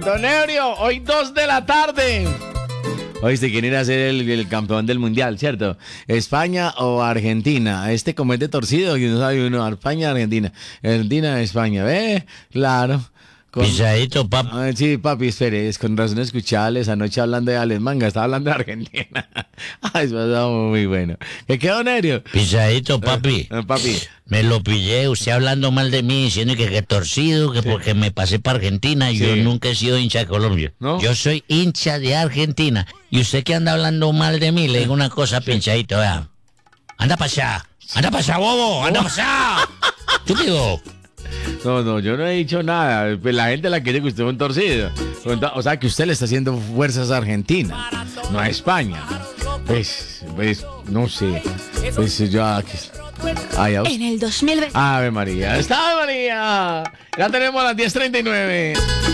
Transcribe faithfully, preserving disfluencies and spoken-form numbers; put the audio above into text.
Don Eurio, hoy dos de la tarde. Oíste, ¿quién irá a ser el, el campeón del mundial, cierto? ¿España o Argentina? Este comete torcido, que no sabe uno, España, Argentina. Argentina, España, ¿ve? Claro. Con... Pisadito, papi. Ah, sí, papi, espere, es con razón escuchable esa noche hablando de Alex Manga, estaba hablando de Argentina. Ay, eso estaba muy bueno. ¿Qué quedó, Nerio? Pisadito, papi. Eh, eh, papi. Me lo pillé, usted hablando mal de mí, diciendo que, que torcido, que sí. Porque me pasé para Argentina. Sí. Yo nunca he sido hincha de Colombia. ¿No? Yo soy hincha de Argentina. Y usted que anda hablando mal de mí, le digo una cosa, sí. Pinchadito, vea. Anda para allá, anda para allá, bobo, anda para allá. Estúpido. No, no, yo no he dicho nada. Pues la gente la quiere que usted es un torcido. O sea, que usted le está haciendo fuerzas a Argentina, no a España. Pues, pues, no sé. Pues yo... Ay, en el dos mil veinte. Ave María, está Ave María. Ya tenemos las diez treinta y nueve.